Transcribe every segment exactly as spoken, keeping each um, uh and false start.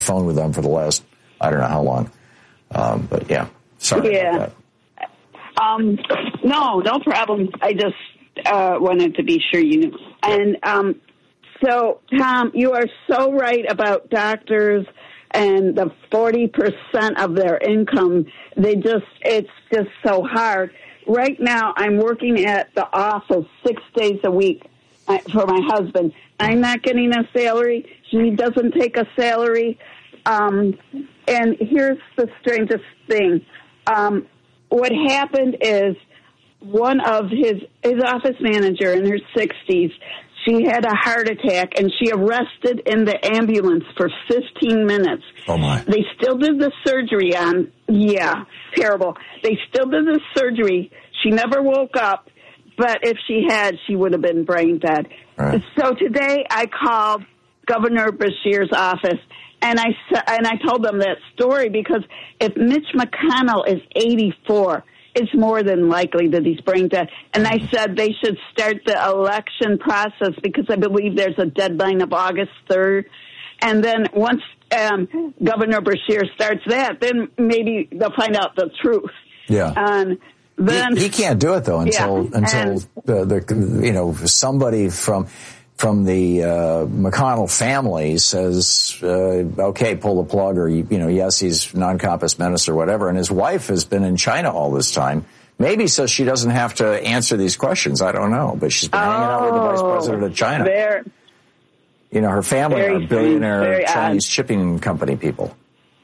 phone with them for the last, I don't know how long. Um, but, yeah, sorry yeah. about that. Um, no, no problem. I just uh, wanted to be sure you knew. And um, so, Tom, you are so right about doctors and the forty percent of their income. They just, it's just so hard. Right now, I'm working at the office six days a week for my husband. I'm not getting a salary. He doesn't take a salary. Um, and here's the strangest thing. Um, what happened is one of his, his office manager in her sixties, she had a heart attack, and she arrested in the ambulance for fifteen minutes. Oh, my. They still did the surgery on, yeah, terrible. They still did the surgery. She never woke up, but if she had, she would have been brain dead. Right. So today I called Governor Beshear's office, and I, and I told them that story because if Mitch McConnell is eighty-four, it's more than likely that he's brain dead. And I said they should start the election process because I believe there's a deadline of August third. And then once um, Governor Beshear starts that, then maybe they'll find out the truth. Yeah. And then he, he can't do it, though, until yeah, until the, the you know somebody from from the uh, McConnell family says, uh, okay, pull the plug, or, you, you know, yes, he's non-compos menace or whatever. And his wife has been in China all this time. Maybe so she doesn't have to answer these questions. I don't know. But she's been oh, hanging out with the vice president of China. There. You know, her family Very are billionaire very Chinese odd. shipping company people.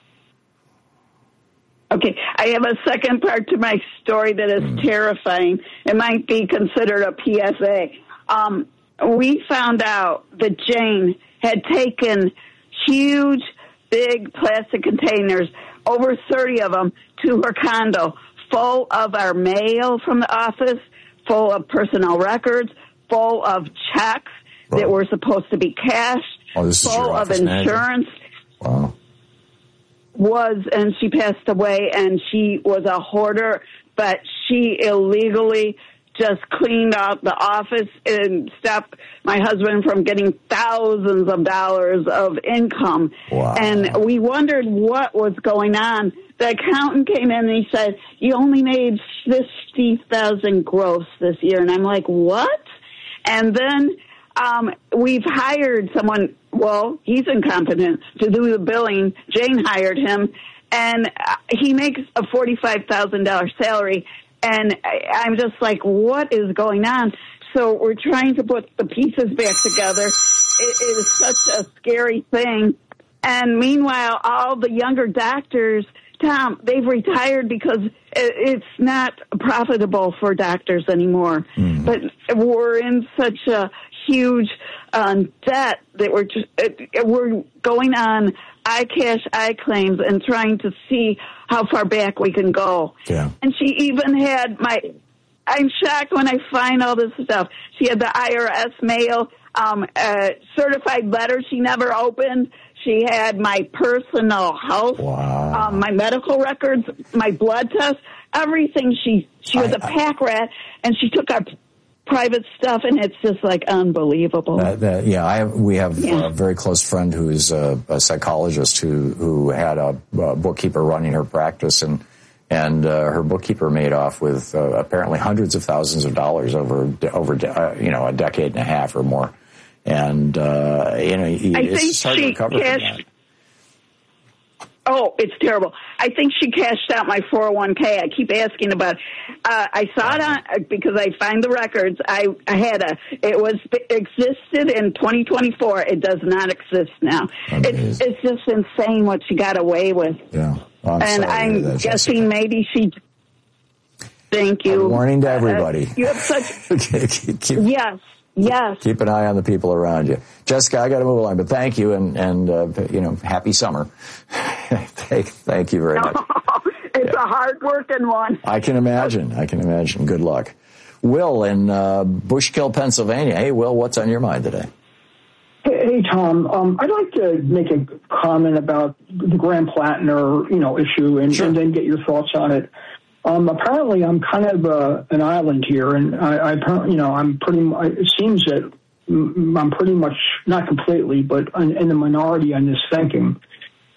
Okay, I have a second part to my story that is mm. terrifying. It might be considered a P S A. Um, we found out that Jane had taken huge, big plastic containers, over thirty of them, to her condo, full of our mail from the office, full of personnel records, full of checks oh. that were supposed to be cashed, oh, this is full of insurance. Manager? Wow. Was, and she passed away, and she was a hoarder, but she illegally just cleaned out the office and stopped my husband from getting thousands of dollars of income. Wow. And we wondered what was going on. The accountant came in and he said, you only made fifty thousand gross this year. And I'm like, what? And then um, we've hired someone, well, he's incompetent, to do the billing. Jane hired him, and he makes a forty-five thousand dollars salary. And I'm just like, what is going on? So we're trying to put the pieces back together. It, it is such a scary thing. And meanwhile, all the younger doctors, Tom, they've retired because it's not profitable for doctors anymore. Mm-hmm. But we're in such a huge um, debt that we're just we're going on iCash, iClaims, and trying to see how far back we can go. Yeah. And she even had my, I'm shocked when I find all this stuff. She had the I R S mail, um, uh, certified letter she never opened. She had my personal health, wow. um, my medical records, my blood tests, everything. She, she was I, a pack rat, and she took our private stuff, and it's just like unbelievable. Uh, that, yeah, I have, we have yeah. a very close friend who's a, a psychologist who who had a, a bookkeeper running her practice, and and uh, her bookkeeper made off with uh, apparently hundreds of thousands of dollars over over uh, you know a decade and a half or more, and uh, you know I it's think hard she to recover cashed, from that. Oh, it's terrible. I think she cashed out my four oh one k. I keep asking about it. Uh, I saw it on, because I find the records. I, I had a, it was, it existed in twenty twenty-four. It does not exist now. It's, it's just insane what she got away with. Yeah. Well, I'm and I'm that, guessing Jessica. maybe she, thank you. A warning to everybody. Uh, you have such, keep, keep, yes. Yes. Keep an eye on the people around you. Jessica, I got to move along, but thank you, and, and uh, you know, happy summer. thank, thank you very much. It's yeah. a hard-working one. I can imagine. I can imagine. Good luck. Will in uh, Bushkill, Pennsylvania. Hey, Will, what's on your mind today? Hey, Tom. Um, I'd like to make a comment about the Graham Plattner, you know, issue, and, sure. and then get your thoughts on it. Um, apparently, I'm kind of uh, an island here, and I, I, you know, I'm pretty. It seems that I'm pretty much, not completely, but in the minority on this thinking.